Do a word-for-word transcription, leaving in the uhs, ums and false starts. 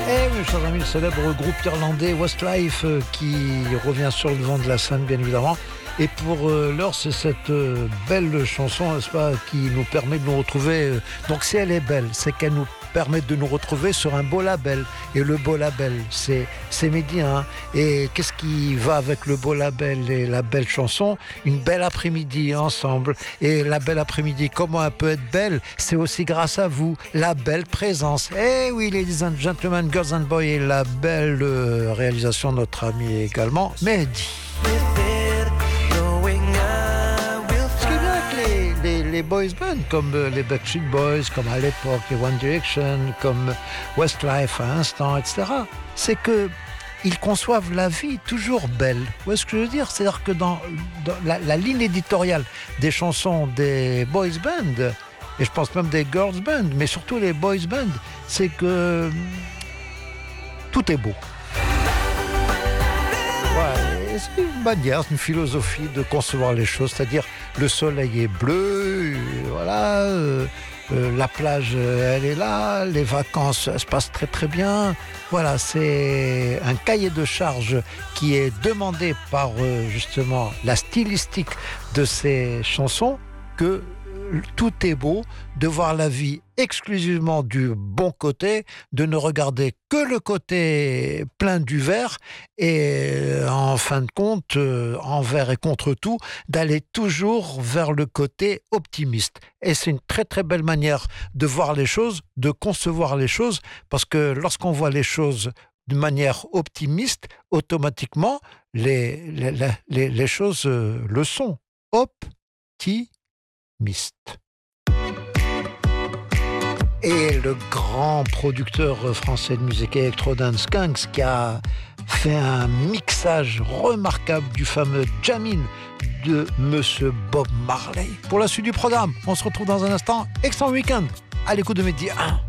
Eh oui, chers amis, le célèbre groupe irlandais Westlife euh, qui revient sur le devant de la scène, bien évidemment. Et pour euh, l'heure, c'est cette euh, belle chanson, n'est-ce pas, qui nous permet de nous retrouver. Euh, donc, si elle est belle, c'est qu'elle nous permet de nous retrouver sur un beau label. Et le beau label, c'est, c'est Médien. Hein. Et qu'est-ce qui va avec le beau label et la belle chanson? Une belle après-midi ensemble. Et la belle après-midi, comment elle peut être belle? C'est aussi grâce à vous, la belle présence. Eh oui, ladies and gentlemen, girls and boys, et la belle euh, réalisation de notre ami également, Mehdi. Les boys bands comme les Backstreet Boys, comme à l'époque les One Direction, comme Westlife à l'instant, et cetera. C'est que ils conçoivent la vie toujours belle. Vous voyez ce que je veux dire? C'est-à-dire que dans, dans la, la ligne éditoriale des chansons des boys bands, et je pense même des girls bands, mais surtout les boys bands, c'est que tout est beau. Ouais, c'est une manière, c'est une philosophie de concevoir les choses, c'est-à-dire le soleil est bleu, voilà, euh, euh, la plage, elle est là, les vacances, elles se passent très très bien. Voilà, c'est un cahier de charges qui est demandé par euh, justement la stylistique de ces chansons, que tout est beau, de voir la vie exclusivement du bon côté, de ne regarder que le côté plein du verre et en fin de compte, euh, envers et contre tout, d'aller toujours vers le côté optimiste. Et c'est une très très belle manière de voir les choses, de concevoir les choses, parce que lorsqu'on voit les choses de manière optimiste, automatiquement, les, les, les, les choses euh, le sont. Optimiste. Et le grand producteur français de musique électro dance Skunks qui a fait un mixage remarquable du fameux Jamin de Monsieur Bob Marley. Pour la suite du programme, on se retrouve dans un instant. Excellent week-end à l'écoute de Média un.